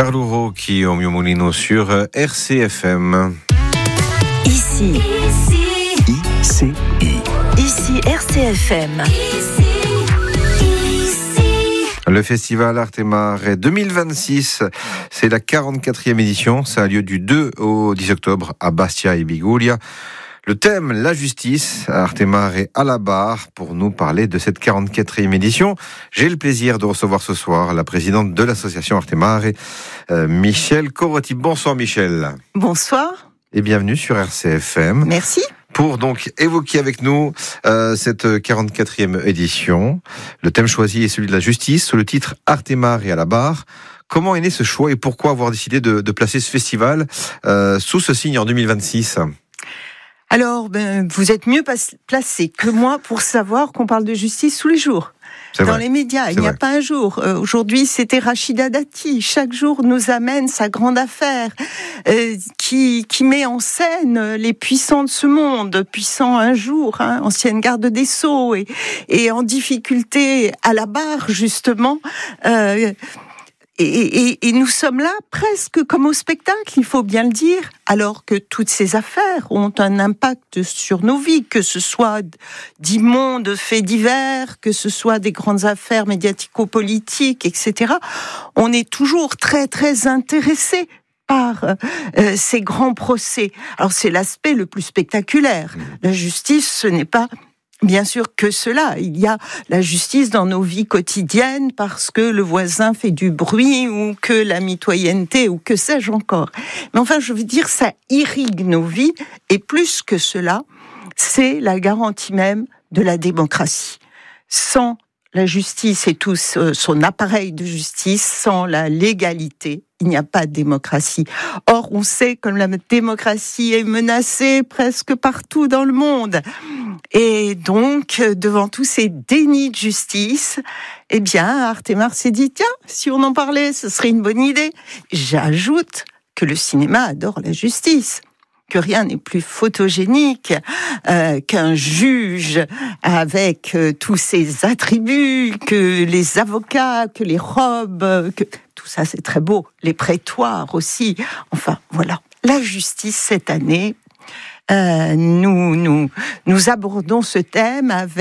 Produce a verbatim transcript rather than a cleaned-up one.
Carlo Rocchi au mio mulino sur R C F M. Ici, ici, ici, ici R C F M. Ici, ici. Le festival Artemare deux mille vingt-six, c'est la quarante-quatrième édition. Ça a lieu du deux au dix octobre à Bastia et Biguglia. Le thème, la justice, Artemare à la barre, pour nous parler de cette quarante-quatrième édition. J'ai le plaisir de recevoir ce soir la présidente de l'association Artemare, euh, Michèle Corotti. Bonsoir Michèle. Bonsoir. Et bienvenue sur R C F M. Merci. Pour donc évoquer avec nous euh, cette quarante-quatrième édition. Le thème choisi est celui de la justice, sous le titre Artemare à la barre. Comment est né ce choix et pourquoi avoir décidé de, de placer ce festival euh, sous ce signe en deux mille vingt-six ? Alors, ben, vous êtes mieux placé que moi pour savoir qu'on parle de justice tous les jours. C'est Dans vrai. les médias, il C'est n'y a vrai. pas un jour. Euh, aujourd'hui, c'était Rachida Dati. Chaque jour nous amène sa grande affaire euh, qui, qui met en scène les puissants de ce monde, puissants un jour, hein, ancienne garde des Sceaux, et, et en difficulté à la barre, justement. Euh, Et, et, et nous sommes là presque comme au spectacle, il faut bien le dire, alors que toutes ces affaires ont un impact sur nos vies, que ce soit d'immondes faits divers, que ce soit des grandes affaires médiatico-politiques, et cetera. On est toujours très très intéressés par euh, ces grands procès. Alors c'est l'aspect le plus spectaculaire. La justice, ce n'est pas bien sûr que cela. Il y a la justice dans nos vies quotidiennes parce que le voisin fait du bruit ou que la mitoyenneté ou que sais-je encore. Mais enfin, je veux dire, ça irrigue nos vies et plus que cela, c'est la garantie même de la démocratie. Sans la justice et tout son appareil de justice, sans la légalité, il n'y a pas de démocratie. Or, on sait que la démocratie est menacée presque partout dans le monde. Et donc, devant tous ces dénis de justice, eh bien, Artemare s'est dit, tiens, si on en parlait, ce serait une bonne idée. J'ajoute que le cinéma adore la justice, que rien n'est plus photogénique euh, qu'un juge avec euh, tous ses attributs, que les avocats, que les robes, que tout ça c'est très beau, les prétoires aussi. Enfin, voilà, la justice cette année. Euh, nous, nous, nous abordons ce thème avec